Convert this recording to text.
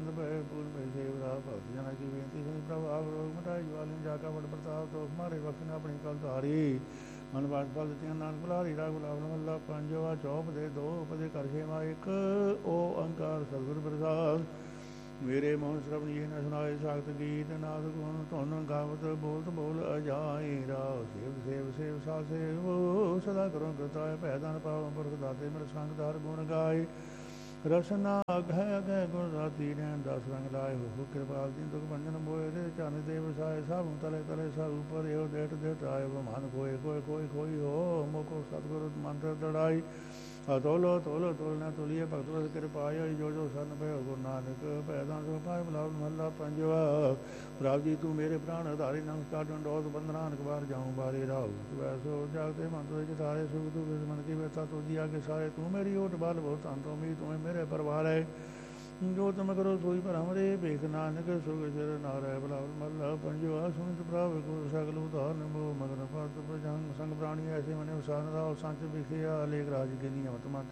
आनंद भय पूर्ण भय सेवरा भक्त जना की बेनती सुनी प्रभु आप रोग मिटाई ज्वालिन जाका बड़ प्रताप तो हमारे भक्त ने अपनी कल धारी मन बात फल दितियां नानक बुलारी राग गुलाब मल्ला पंजवा चौप दे दो पदे कर खेमा एक ओ अंकार सतगुर प्रसाद मेरे मोहन श्रवण ये न सुनाए सागत गीत नाद गुण धुन गावत बोलत बोल अजाई राव सेव सेव सेव सा सेव सदा करो कृताय पैदान पावन पुरख दाते मेरे संग धार गुण गाय रसना अघय अघय गुण राती रैन दस रंग लाए हो कृपाल दिन दुख भंजन मोए दे चन देव साय सब तले तले सब ऊपर एव देठ देठ आय मान कोय कोय कोय कोई हो मोको सतगुरु मंत्र दड़ाई तोलो तोलो तोलना तोलिए भगत कृपाय जो जो सन पे गुरु नानक पैदा सो पाए बुलाव महला पंजवा प्रभु जी तू मेरे प्राण आधारी नमस्कार डंडोत बंदनान बार जाऊं बारे राव वैसो जागते मन तो सारे सुख दुख मन की व्यथा तो दिया के सारे तू मेरी ओट बाल बहुत अंत उम्मीद तुम्हें मेरे परवार है जो तुम करो सोई पर हमरे बेख नानक सुख सिर नाराय बुलाव महला पंजवा सुनित प्रभु को सकल उदाहरण मो मगन पात प्रजंग संग प्राणी ऐसे मने उसार राव सांच बिखिया लेख राज के नियमत मत